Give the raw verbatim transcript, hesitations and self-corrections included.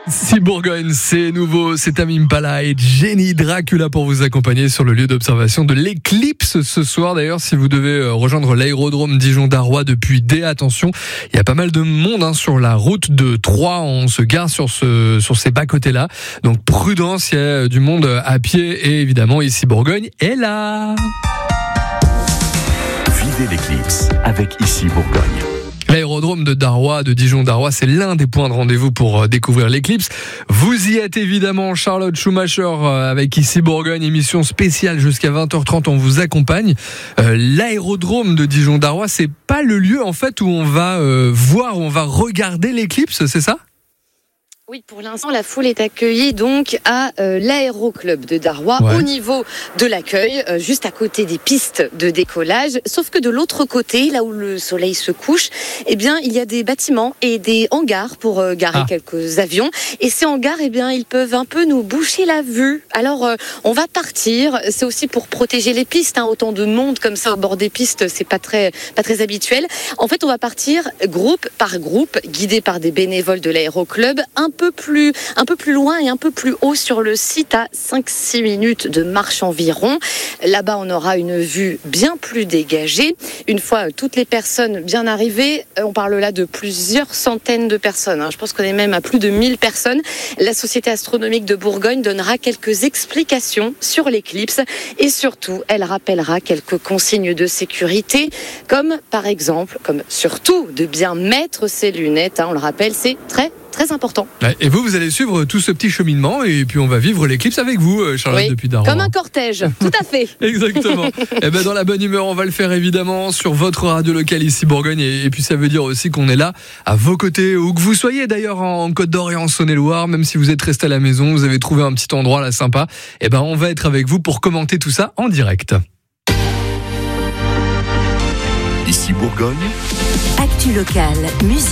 Si Bourgogne, c'est nouveau, c'est Tame Impala et Jenny Dracula pour vous accompagner sur le lieu d'observation de l'éclipse ce soir. D'ailleurs, si vous devez rejoindre l'aérodrome Dijon-Darrois depuis dès, attention, il y a pas mal de monde hein, sur la route de Troyes. On se gare sur, ce, sur ces bas-côtés-là. Donc prudence, il y a du monde à pied et évidemment ici Bourgogne est là. Vivez l'éclipse avec Ici Bourgogne. L'aérodrome de Darrois, de Dijon-Darrois, c'est l'un des points de rendez-vous pour découvrir l'éclipse. Vous y êtes évidemment, Charlotte Schumacher, avec Ici Bourgogne, émission spéciale jusqu'à vingt heures trente, on vous accompagne. Euh, l'aérodrome de Dijon-Darrois, c'est pas le lieu en fait où on va euh, voir, où on va regarder l'éclipse, c'est ça ? Oui, pour l'instant, la foule est accueillie donc à euh, l'aéroclub de Darrois, ouais. Au niveau de l'accueil, euh, juste à côté des pistes de décollage. Sauf que de l'autre côté, là où le soleil se couche, eh bien, il y a des bâtiments et des hangars pour euh, garer ah. quelques avions. Et ces hangars, eh bien, ils peuvent un peu nous boucher la vue. Alors, euh, on va partir. C'est aussi pour protéger les pistes. Hein. Autant de monde comme ça au bord des pistes, c'est pas très, pas très habituel. En fait, on va partir groupe par groupe, guidés par des bénévoles de l'aéroclub, un peu plus, un peu plus loin et un peu plus haut sur le site, à cinq six minutes de marche environ. Là-bas, on aura une vue bien plus dégagée. Une fois toutes les personnes bien arrivées, on parle là de plusieurs centaines de personnes. Je pense qu'on est même à plus de mille personnes. La Société astronomique de Bourgogne donnera quelques explications sur l'éclipse et surtout, elle rappellera quelques consignes de sécurité, comme par exemple, comme surtout de bien mettre ses lunettes. On le rappelle, c'est très très important. Et vous, vous allez suivre tout ce petit cheminement et puis on va vivre l'éclipse avec vous, Charlotte, oui, depuis Darrois. Comme un cortège, tout à fait. Exactement. Et ben dans la bonne humeur, on va le faire évidemment sur votre radio locale ici Bourgogne et, et puis ça veut dire aussi qu'on est là à vos côtés, où que vous soyez d'ailleurs en Côte d'Or et en Saône-et-Loire, même si vous êtes resté à la maison, vous avez trouvé un petit endroit là sympa, et ben on va être avec vous pour commenter tout ça en direct. Ici Bourgogne. Actu locale, musique.